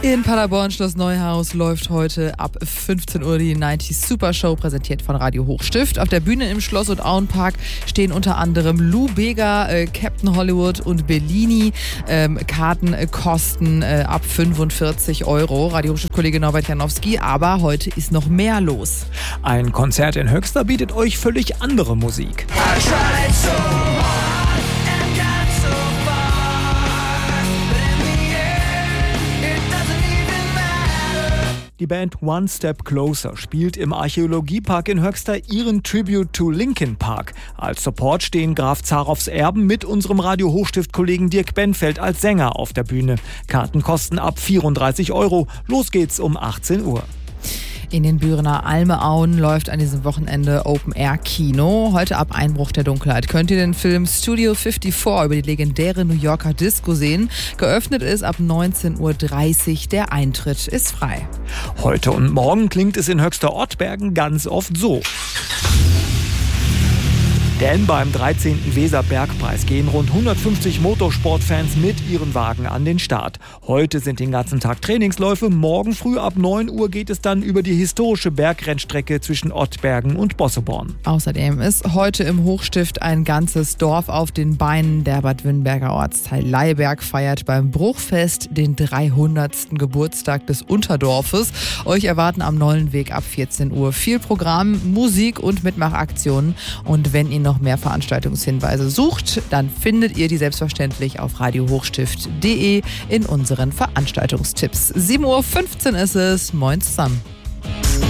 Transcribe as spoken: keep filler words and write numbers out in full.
In Paderborn Schloss Neuhaus läuft heute ab fünfzehn Uhr die neunzig Super Show, präsentiert von Radio Hochstift. Auf der Bühne im Schloss- und Auenpark stehen unter anderem Lou Bega, äh, Captain Hollywood und Bellini. Ähm, Karten äh, kosten äh, ab fünfundvierzig Euro. Radio Hochstift-Kollege Norbert Janowski, aber heute ist noch mehr los. Ein Konzert in Höxter bietet euch völlig andere Musik. Die Band One Step Closer spielt im Archäologiepark in Höxter ihren Tribute to Linkin Park. Als Support stehen Graf Zaroffs Erben mit unserem Radio Hochstift-Kollegen Dirk Benfeld als Sänger auf der Bühne. Karten kosten ab vierunddreißig Euro. Los geht's um achtzehn Uhr. In den Bürener Almeauen läuft an diesem Wochenende Open-Air-Kino. Heute ab Einbruch der Dunkelheit könnt ihr den Film Studio fünfundfünfzig über die legendäre New Yorker Disco sehen. Geöffnet ist ab neunzehn Uhr dreißig. Der Eintritt ist frei. Heute und morgen klingt es in Höxter-Ortbergen ganz oft so. Denn beim dreizehnten Weser-Bergpreis gehen rund hundertfünfzig Motorsportfans mit ihren Wagen an den Start. Heute sind den ganzen Tag Trainingsläufe, morgen früh ab neun Uhr geht es dann über die historische Bergrennstrecke zwischen Ottbergen und Bosseborn. Außerdem ist heute im Hochstift ein ganzes Dorf auf den Beinen. Der Bad Wünnberger Ortsteil Leiberg feiert beim Bruchfest den dreihundertsten Geburtstag des Unterdorfes. Euch erwarten am Nollenweg ab vierzehn Uhr viel Programm, Musik und Mitmachaktionen. Und wenn ihr noch mehr Veranstaltungshinweise sucht, dann findet ihr die selbstverständlich auf radio hochstift punkt de in unseren Veranstaltungstipps. sieben Uhr fünfzehn ist es. Moin zusammen.